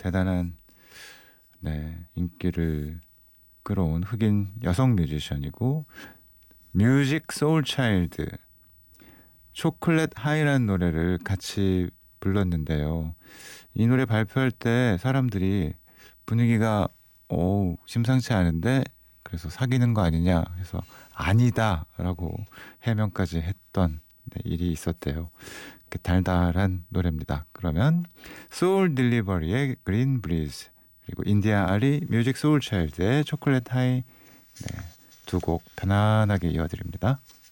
대단한 인기를 끌어온 흑인 여성 뮤지션이고 뮤직 소울 차일드 초콜릿 하이라는 노래를 같이 불렀는데요. 이 노래 발표할 때 사람들이 분위기가 심상치 않은데 그래서 사귀는 거 아니냐 그래서 아니다라고 해명까지 했던 일이 있었대요. 달달한 노래입니다. 그러면 소울 딜리버리의 그린 브리즈 그리고 인디아 아리 뮤직 소울 차일드의 초콜릿 하이 두 곡 편안하게 이어드립니다.